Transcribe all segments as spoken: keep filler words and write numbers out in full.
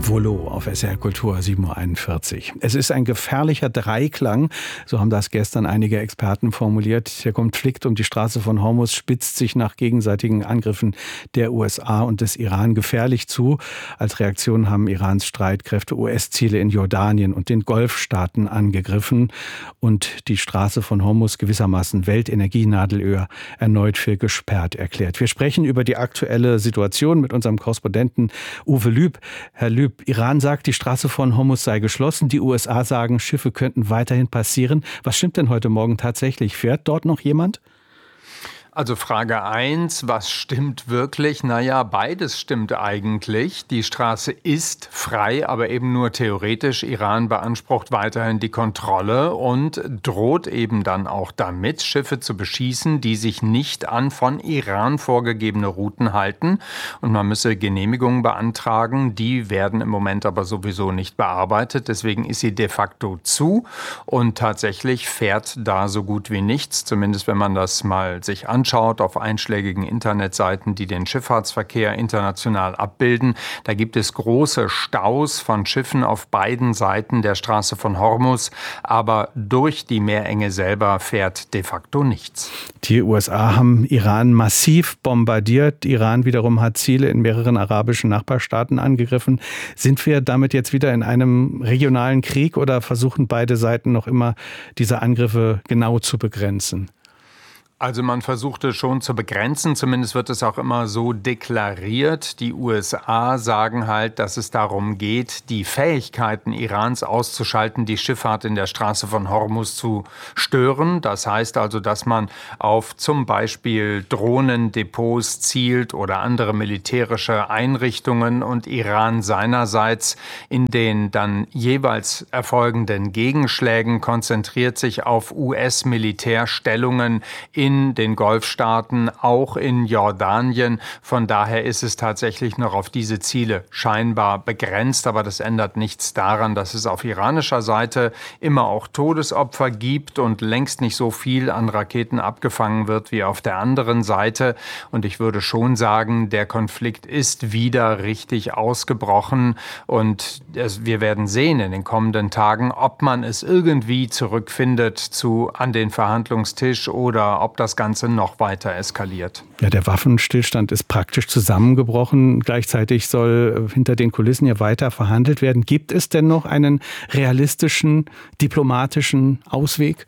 Volo auf S R Kultur sieben Uhr einundvierzig. Es ist ein gefährlicher Dreiklang, so haben das gestern einige Experten formuliert. Der Konflikt um die Straße von Hormuz spitzt sich nach gegenseitigen Angriffen der U S A und des Iran gefährlich zu. Als Reaktion haben Irans Streitkräfte U S-Ziele in Jordanien und den Golfstaaten angegriffen und die Straße von Hormuz gewissermaßen Weltenergienadelöhr erneut für gesperrt erklärt. Wir sprechen über die aktuelle Situation mit unserem Korrespondenten Uwe Lüb. Herr Lüb, Iran sagt, die Straße von Hormuz sei geschlossen. Die U S A sagen, Schiffe könnten weiterhin passieren. Was stimmt denn heute Morgen tatsächlich? Fährt dort noch jemand? Also Frage eins, was stimmt wirklich? Naja, beides stimmt eigentlich. Die Straße ist frei, aber eben nur theoretisch. Iran beansprucht weiterhin die Kontrolle und droht eben dann auch damit, Schiffe zu beschießen, die sich nicht an von Iran vorgegebene Routen halten. Und man müsse Genehmigungen beantragen. Die werden im Moment aber sowieso nicht bearbeitet. Deswegen ist sie de facto zu. Und tatsächlich fährt da so gut wie nichts, zumindest wenn man das mal sich anschaut. Schaut auf einschlägigen Internetseiten, die den Schifffahrtsverkehr international abbilden. Da gibt es große Staus von Schiffen auf beiden Seiten der Straße von Hormuz, aber durch die Meerenge selber fährt de facto nichts. Die U S A haben Iran massiv bombardiert. Iran wiederum hat Ziele in mehreren arabischen Nachbarstaaten angegriffen. Sind wir damit jetzt wieder in einem regionalen Krieg oder versuchen beide Seiten noch immer, diese Angriffe genau zu begrenzen? Also man versucht es schon zu begrenzen, zumindest wird es auch immer so deklariert. Die U S A sagen halt, dass es darum geht, die Fähigkeiten Irans auszuschalten, die Schifffahrt in der Straße von Hormuz zu stören. Das heißt also, dass man auf zum Beispiel Drohnendepots zielt oder andere militärische Einrichtungen und Iran seinerseits in den dann jeweils erfolgenden Gegenschlägen konzentriert sich auf U S-Militärstellungen in in den Golfstaaten, auch in Jordanien. Von daher ist es tatsächlich noch auf diese Ziele scheinbar begrenzt. Aber das ändert nichts daran, dass es auf iranischer Seite immer auch Todesopfer gibt und längst nicht so viel an Raketen abgefangen wird wie auf der anderen Seite. Und ich würde schon sagen, der Konflikt ist wieder richtig ausgebrochen. Und es, wir werden sehen in den kommenden Tagen, ob man es irgendwie zurückfindet zu an den Verhandlungstisch oder ob das Ganze noch weiter eskaliert. Ja, der Waffenstillstand ist praktisch zusammengebrochen. Gleichzeitig soll hinter den Kulissen ja weiter verhandelt werden. Gibt es denn noch einen realistischen diplomatischen Ausweg?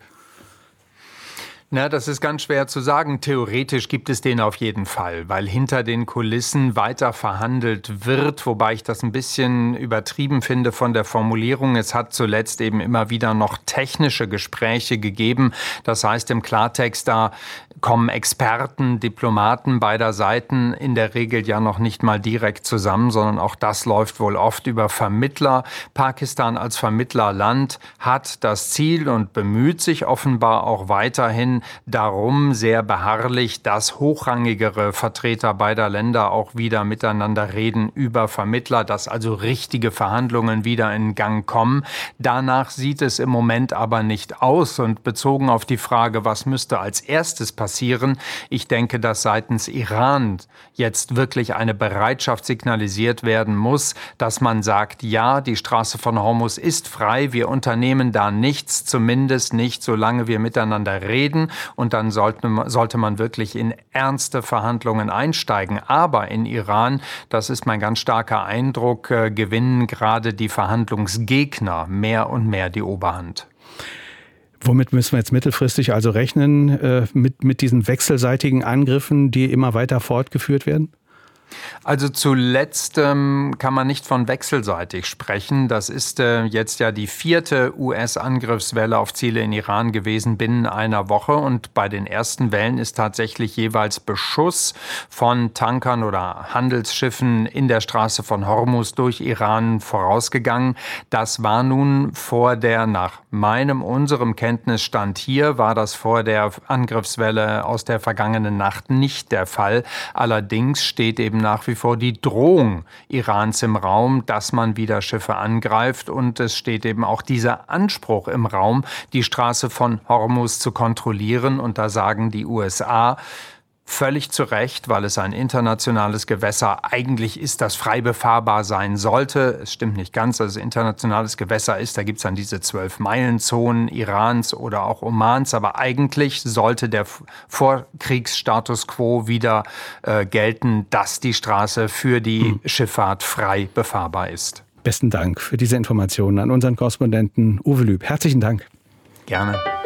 Na, das ist ganz schwer zu sagen. Theoretisch gibt es den auf jeden Fall, weil hinter den Kulissen weiter verhandelt wird, wobei ich das ein bisschen übertrieben finde von der Formulierung. Es hat zuletzt eben immer wieder noch technische Gespräche gegeben. Das heißt im Klartext, da kommen Experten, Diplomaten beider Seiten in der Regel ja noch nicht mal direkt zusammen, sondern auch das läuft wohl oft über Vermittler. Pakistan als Vermittlerland hat das Ziel und bemüht sich offenbar auch weiterhin darum, sehr beharrlich, dass hochrangigere Vertreter beider Länder auch wieder miteinander reden über Vermittler, dass also richtige Verhandlungen wieder in Gang kommen. Danach sieht es im Moment aber nicht aus und bezogen auf die Frage, was müsste als erstes passieren, ich denke, dass seitens Iran jetzt wirklich eine Bereitschaft signalisiert werden muss, dass man sagt, ja, die Straße von Hormuz ist frei, wir unternehmen da nichts, zumindest nicht, solange wir miteinander reden. Und dann sollte, sollte man wirklich in ernste Verhandlungen einsteigen. Aber in Iran, das ist mein ganz starker Eindruck, äh, gewinnen gerade die Verhandlungsgegner mehr und mehr die Oberhand. Womit müssen wir jetzt mittelfristig also rechnen, äh, mit, mit diesen wechselseitigen Angriffen, die immer weiter fortgeführt werden? Also zuletzt ähm, kann man nicht von wechselseitig sprechen. Das ist äh, jetzt ja die vierte U S-Angriffswelle auf Ziele in Iran gewesen binnen einer Woche. Und bei den ersten Wellen ist tatsächlich jeweils Beschuss von Tankern oder Handelsschiffen in der Straße von Hormuz durch Iran vorausgegangen. Das war nun vor der, nach meinem, unserem Kenntnisstand hier, war das vor der Angriffswelle aus der vergangenen Nacht nicht der Fall. Allerdings steht eben nach wie vor die Drohung Irans im Raum, dass man wieder Schiffe angreift. Und es steht eben auch dieser Anspruch im Raum, die Straße von Hormuz zu kontrollieren. Und da sagen die U S A, völlig zu Recht, weil es ein internationales Gewässer eigentlich ist, das frei befahrbar sein sollte. Es stimmt nicht ganz, dass es internationales Gewässer ist. Da gibt es dann diese zwölf-Meilen-Zonen Irans oder auch Omans. Aber eigentlich sollte der Vorkriegsstatus quo wieder äh, gelten, dass die Straße für die hm. Schifffahrt frei befahrbar ist. Besten Dank für diese Informationen an unseren Korrespondenten Uwe Lüb. Herzlichen Dank. Gerne.